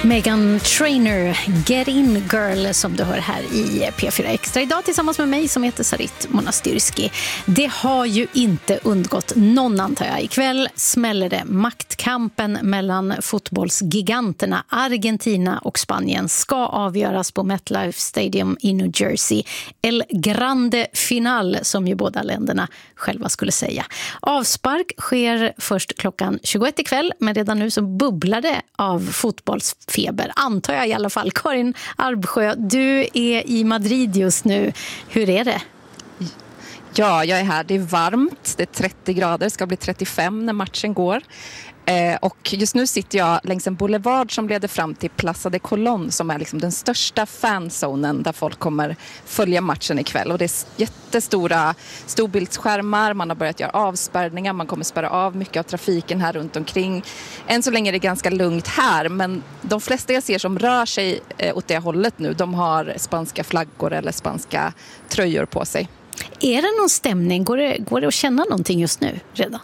Meghan Trainor, Get In Girl, som du hör här i P4 Extra idag tillsammans med mig som heter Sarit Monastyrski. Det har ju inte undgått någon, antar jag. Ikväll smäller det. Maktkampen mellan fotbollsgiganterna Argentina och Spanien ska avgöras på MetLife Stadium i New Jersey. El Grande Final, som ju båda länderna själva skulle säga. Avspark sker först klockan 21 ikväll, men redan nu så bubblar det av fotbollsfeber, antar jag i alla fall. Karin Arbsjö, du är i Madrid just nu. Hur är det? Ja, jag är här. Det är varmt. Det är 30 grader. Det ska bli 35 när matchen går. Och just nu sitter jag längs en boulevard som leder fram till Plaza de Colón, som är liksom den största fanzonen där folk kommer följa matchen ikväll. Och det är jättestora storbildsskärmar, man har börjat göra avspärrningar, man kommer spärra av mycket av trafiken här runt omkring. Än så länge är det ganska lugnt här, men de flesta jag ser som rör sig åt det hållet nu, de har spanska flaggor eller spanska tröjor på sig. Är det någon stämning? Går det att känna någonting just nu redan?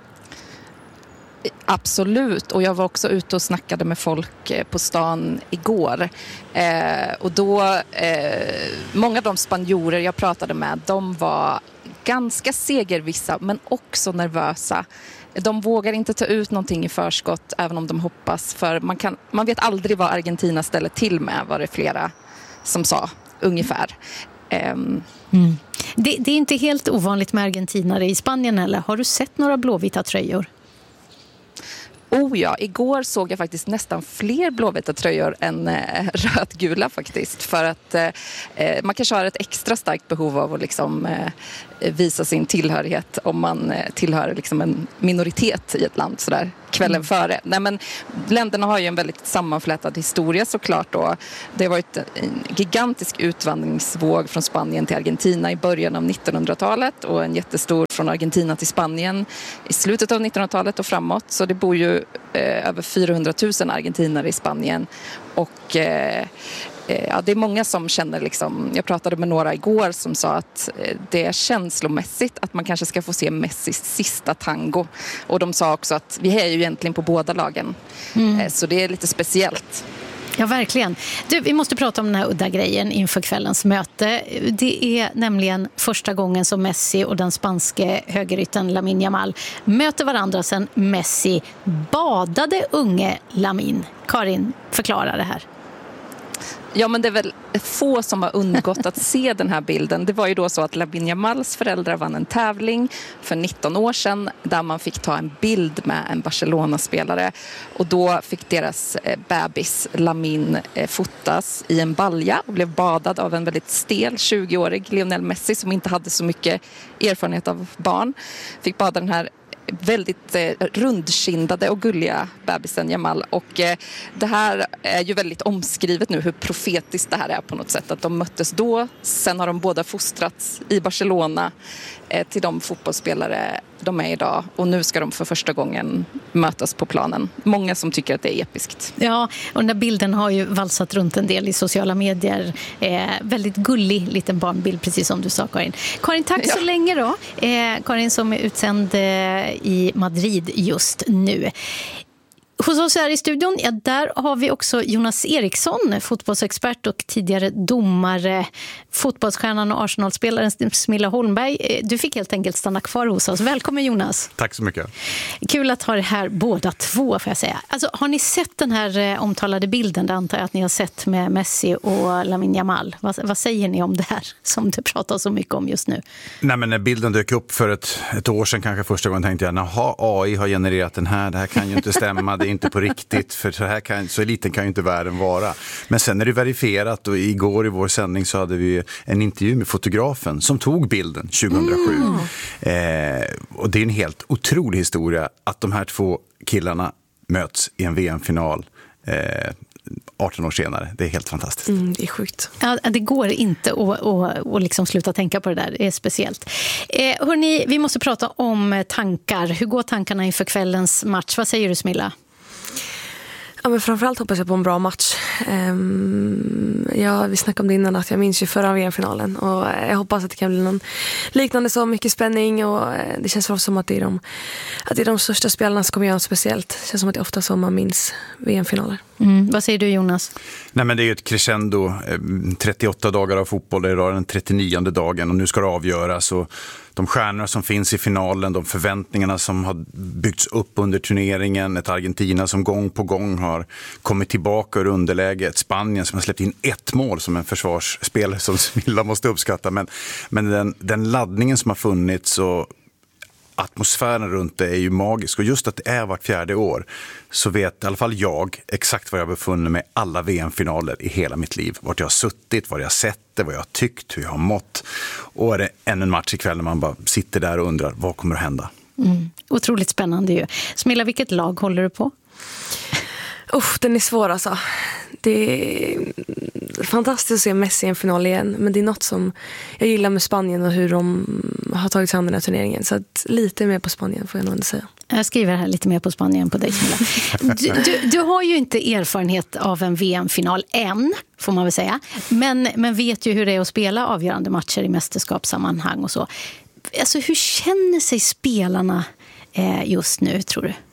Absolut, och jag var också ute och snackade med folk på stan igår. Och då, många av de spanjorer jag pratade med, de var ganska segervissa men också nervösa. De vågar inte ta ut någonting i förskott även om de hoppas, för man vet aldrig vad Argentina ställer till med, var det flera som sa ungefär. Det är inte helt ovanligt med argentinare i Spanien, eller? Har du sett några blåvita tröjor? Oh ja, igår såg jag faktiskt nästan fler blåvita tröjor än rödgula faktiskt. För att man kanske har ett extra starkt behov av att liksom, visa sin tillhörighet om man tillhör liksom en minoritet i ett land sådär kvällen före. Nej, men länderna har ju en väldigt sammanflätad historia såklart då. Det har varit en gigantisk utvandringsvåg från Spanien till Argentina i början av 1900-talet och en jättestor från Argentina till Spanien i slutet av 1900-talet och framåt. Så det bor ju över 400 000 argentinare i Spanien och ja, det är många som känner liksom, jag pratade med några igår som sa att det är känslomässigt att man kanske ska få se Messis sista tango, och de sa också att vi är ju egentligen på båda lagen, så det är lite speciellt. Ja, verkligen. Du, vi måste prata om den här udda grejen inför kvällens möte. Det är nämligen första gången som Messi och den spanske högerytten Lamine Yamal möter varandra sedan Messi badade unge Lamine. Karin, förklara det här. Ja, men det är väl få som har undgått att se den här bilden. Det var ju då så att Lamine Yamals föräldrar vann en tävling för 19 år sedan där man fick ta en bild med en Barcelona-spelare, och då fick deras bebis Lamine fotas i en balja och blev badad av en väldigt stel 20-årig Lionel Messi som inte hade så mycket erfarenhet av barn. Fick bada den här väldigt rundkindade och gulliga bebisen Yamal, och det här är ju väldigt omskrivet nu hur profetiskt det här är på något sätt, att de möttes då, sen har de båda fostrats i Barcelona till de fotbollsspelare de är idag, och nu ska de för första gången mötas på planen. Många som tycker att det är episkt. Ja, och den där bilden har ju valsat runt en del i sociala medier. Väldigt gullig liten barnbild, precis som du sa, Karin. Karin, tack så länge då. Karin som är utsänd i Madrid just nu. Hos oss här i studion, ja, där har vi också Jonas Eriksson, fotbollsexpert och tidigare domare, fotbollsstjärnan och Arsenal-spelaren Smilla Holmberg. Du fick helt enkelt stanna kvar hos oss. Välkommen, Jonas. Tack så mycket. Kul att ha det här båda två, får jag säga. Alltså, har ni sett den här omtalade bilden? Det antar jag att ni har sett med Messi och Lamine Yamal. Vad säger ni om det här som du pratar så mycket om just nu? Nej, men när bilden dök upp för ett år sedan kanske första gången tänkte jag, AI har genererat den här, det här kan ju inte stämma, det är inte på riktigt, för så liten kan ju inte världen vara. Men sen är det verifierat, och igår i vår sändning så hade vi en intervju med fotografen som tog bilden 2007. Och det är en helt otrolig historia att de här två killarna möts i en VM-final 18 år senare. Det är helt fantastiskt. Det är sjukt. Ja, det går inte att liksom sluta tänka på det där. Det är speciellt. Hörrni, vi måste prata om tankar. Hur går tankarna inför kvällens match? Vad säger du, Smilla? Ja, men framförallt hoppas jag på en bra match. Vi snackade om det innan, att jag minns ju förra VM-finalen, och jag hoppas att det kan bli någon liknande, så mycket spänning, och det känns för oss som att det är de största spelarna som kommer göra något speciellt. Det känns som att det är ofta så man minns VM-finaler. Vad säger du, Jonas? Nej, men det är ju ett crescendo, 38 dagar av fotboll, det är den 39:e dagen och nu ska det avgöras. Och de stjärnor som finns i finalen, de förväntningarna som har byggts upp under turneringen, ett Argentina som gång på gång har kommit tillbaka ur underläge, ett Spanien som har släppt in ett mål som en försvarsspelare som Smilla måste uppskatta. Men den laddningen som har funnits och atmosfären runt det är ju magisk, och just att det är vart 4:e år så vet i alla fall jag exakt var jag befunnit mig alla VM-finaler i hela mitt liv. Vart jag har suttit, vad jag har sett det, vad jag har tyckt, hur jag har mått. Och är det ännu en match ikväll när man bara sitter där och undrar vad kommer att hända. Otroligt spännande ju. Smilla, vilket lag håller du på? Den är svår alltså. Det är fantastiskt att se Messi i en final igen, men det är något som jag gillar med Spanien och hur de har tagit sig an den här turneringen. Så att lite mer på Spanien får jag nog ändå säga. Jag skriver här lite mer på Spanien på dig, Smilla. Du har ju inte erfarenhet av en VM-final än, får man väl säga. Men vet ju hur det är att spela avgörande matcher i mästerskapssammanhang och så. Alltså, hur känner sig spelarna just nu, tror du?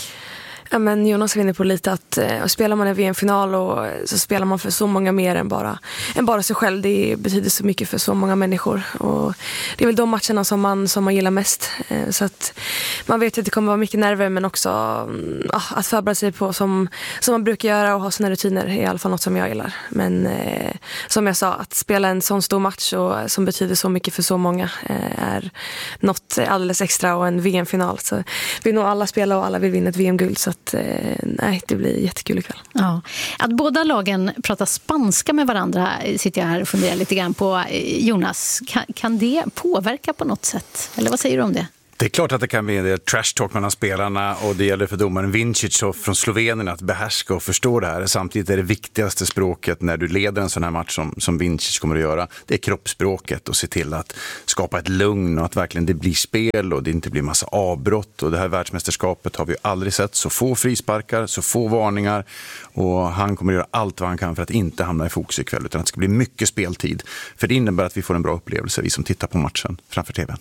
Ja, men Jonas var inne på lite att spelar man en VM-final och så spelar man för så många mer än bara sig själv. Det betyder så mycket för så många människor, och det är väl de matcherna som man gillar mest. Så att man vet att det kommer vara mycket nerver, men också att förbereda sig på som man brukar göra och ha sina rutiner är i alla fall något som jag gillar. Men som jag sa, att spela en sån stor match och som betyder så mycket för så många är något alldeles extra, och en VM-final. Så vill nog alla spela och alla vill vinna ett VM-guld, så nej, det blir jättekul ikväll. Ja. Att båda lagen pratar spanska med varandra sitter jag här och funderar lite grann på. Jonas, kan det påverka på något sätt? Eller vad säger du om det? Det är klart att det kan bli en del trash talk mellan spelarna, och det gäller för domaren Vincic och från Slovenien att behärska och förstå det här. Samtidigt är det viktigaste språket när du leder en sån här match som Vincic kommer att göra, det är kroppsspråket, och se till att skapa ett lugn och att verkligen det blir spel och det inte blir massa avbrott. Och det här världsmästerskapet har vi aldrig sett så få frisparkar, så få varningar, och han kommer att göra allt vad han kan för att inte hamna i fokus ikväll, utan att det ska bli mycket speltid. För det innebär att vi får en bra upplevelse, vi som tittar på matchen framför tvn.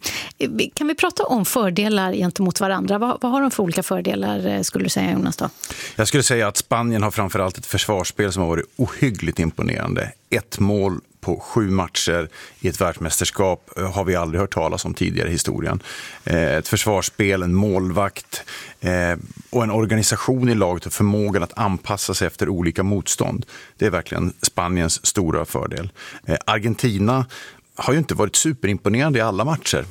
Kan vi prata om fördelar gentemot varandra? Vad har de för olika fördelar, skulle du säga, Jonas, då? Jag skulle säga att Spanien har framförallt ett försvarsspel som har varit ohyggligt imponerande. 1 mål på 7 matcher i ett världsmästerskap har vi aldrig hört talas om tidigare i historien. Ett försvarsspel, en målvakt och en organisation i laget och förmågan att anpassa sig efter olika motstånd. Det är verkligen Spaniens stora fördel. Argentina har ju inte varit superimponerande i alla matcher.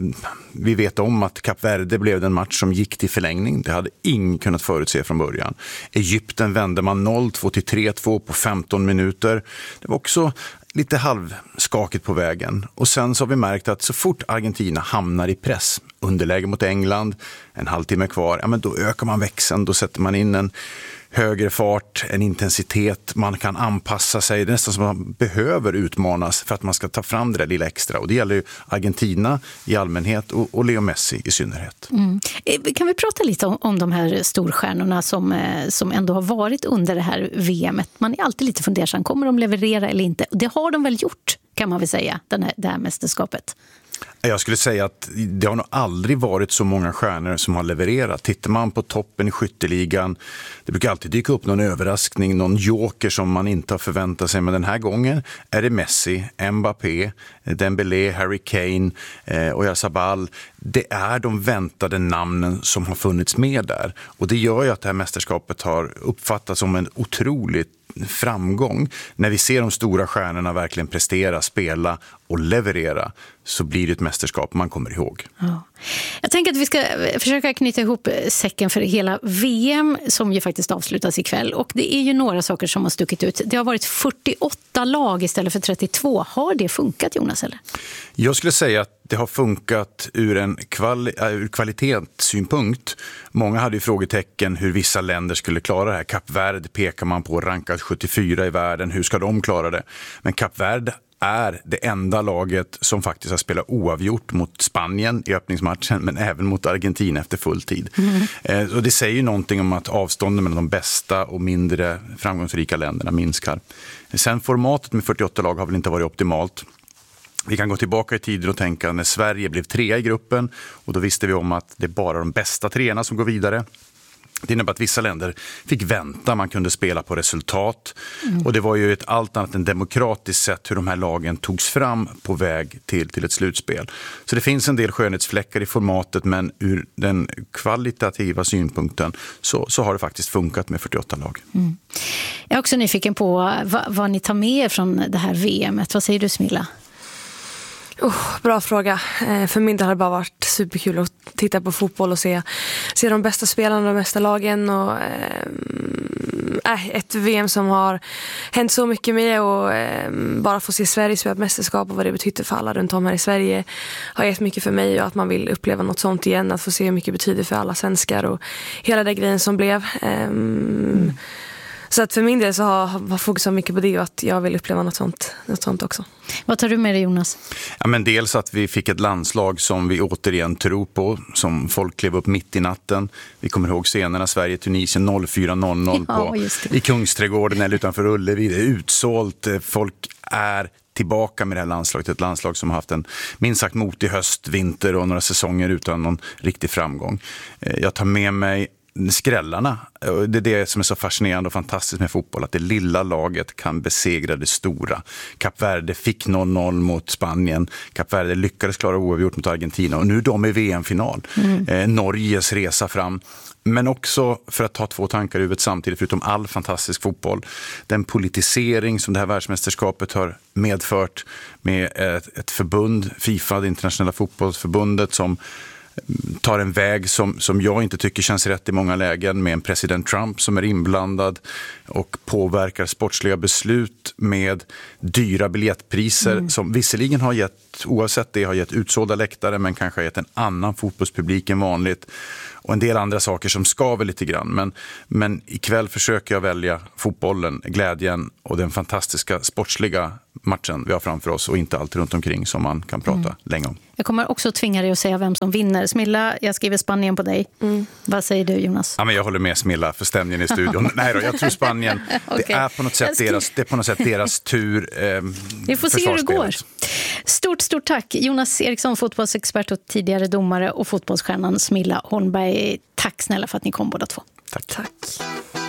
Vi vet om att Kap Verde blev den match som gick till förlängning. Det hade ingen kunnat förutse från början. Egypten vände man 0-2 till 3-2 på 15 minuter. Det var också lite halvskakigt på vägen. Och sen så har vi märkt att så fort Argentina hamnar i press, underläge mot England, en halvtimme kvar, ja, men då ökar man växeln, då sätter man in en högre fart, en intensitet, man kan anpassa sig. Det är nästan som man behöver utmanas för att man ska ta fram det där lilla extra. Och det gäller ju Argentina i allmänhet och Leo Messi i synnerhet. Kan vi prata lite om de här storstjärnorna som ändå har varit under det här VMet? Man är alltid lite fundersam, kommer de leverera eller inte? Det har de väl gjort, kan man väl säga, det här mästerskapet. Jag skulle säga att det har nog aldrig varit så många stjärnor som har levererat. Tittar man på toppen i skytteligan, det brukar alltid dyka upp någon överraskning, någon joker som man inte har förväntat sig. Men den här gången är det Messi, Mbappé, Dembélé, Harry Kane och Oyarzabal. Det är de väntade namnen som har funnits med där. Och det gör ju att det här mästerskapet har uppfattats som en otroligt framgång. När vi ser de stora stjärnorna verkligen prestera, spela och leverera, så blir det ett mästerskap man kommer ihåg. Ja. Jag tänker att vi ska försöka knyta ihop säcken för hela VM som ju faktiskt avslutas ikväll. Och det är ju några saker som har stuckit ut. Det har varit 48 lag istället för 32. Har det funkat, Jonas, eller? Jag skulle säga att det har funkat ur en kvalitetssynpunkt. Många hade ju frågetecken hur vissa länder skulle klara det här. Kap Verde pekar man på, rankat 74 i världen. Hur ska de klara det? Men Kap Verde är det enda laget som faktiskt har spelat oavgjort mot Spanien i öppningsmatchen, men även mot Argentina efter full tid. Och det säger ju någonting om att avstånden mellan de bästa och mindre framgångsrika länderna minskar. Sen formatet med 48 lag har väl inte varit optimalt. Vi kan gå tillbaka i tiden och tänka när Sverige blev 3 i gruppen, och då visste vi om att det är bara de bästa 3:orna som går vidare. Det innebär att vissa länder fick vänta, man kunde spela på resultat. Och det var ju ett allt annat än demokratiskt sätt hur de här lagen togs fram på väg till ett slutspel. Så det finns en del skönhetsfläckar i formatet, men ur den kvalitativa synpunkten så har det faktiskt funkat med 48 lag. Jag är också nyfiken på vad ni tar med er från det här VMet. Vad säger du, Smilla? Bra fråga. För min del har det bara varit superkul att titta på fotboll och se de bästa spelarna, de bästa lagen och ett VM som har hänt så mycket med och bara få se Sverige spela ett mästerskap och vad det betyder för alla runt om här i Sverige har gett mycket för mig och att man vill uppleva något sånt igen, att få se hur mycket det betyder för alla svenskar och hela den grejen som blev. Så att för min del så har fokus mycket på det och att jag vill uppleva något sånt också. Vad tar du med dig, Jonas? Ja, men dels att vi fick ett landslag som vi återigen tror på, som folk klev upp mitt i natten. Vi kommer ihåg scenerna Sverige-Tunisien 04:00 i Kungsträdgården eller utanför Ullevi. Det är utsålt, folk är tillbaka med det här landslaget. Ett landslag som har haft en minst sagt motig höst, vinter och några säsonger utan någon riktig framgång. Jag tar med mig skrällarna. Det är det som är så fascinerande och fantastiskt med fotboll, att det lilla laget kan besegra det stora. Kap Verde fick 0-0 mot Spanien. Kap Verde lyckades klara oavgjort mot Argentina och nu är de i VM-final. Norges resa fram. Men också, för att ta två tankar i huvudet samtidigt, förutom all fantastisk fotboll, den politisering som det här världsmästerskapet har medfört med ett förbund, FIFA, det internationella fotbollsförbundet, som tar en väg som jag inte tycker känns rätt i många lägen, med en president Trump som är inblandad och påverkar sportsliga beslut med dyra biljettpriser som visserligen har gett, oavsett det, har gett utsålda läktare men kanske har gett en annan fotbollspublik än vanligt och en del andra saker som skaver lite grann. Men ikväll försöker jag välja fotbollen, glädjen och den fantastiska sportsliga matchen vi har framför oss och inte allt runt omkring som man kan prata länge om. Jag kommer också tvinga dig att säga vem som vinner. Smilla, jag skriver Spanien på dig. Vad säger du, Jonas? Ja, men jag håller med Smilla för stämningen i studion. Nej då, jag tror Spanien. Okay. Det är på något sätt deras tur. Vi får se hur det går. Stort tack. Jonas Eriksson, fotbollsexpert och tidigare domare, och fotbollsstjärnan Smilla Holmberg. Tack snälla för att ni kom båda två. Tack.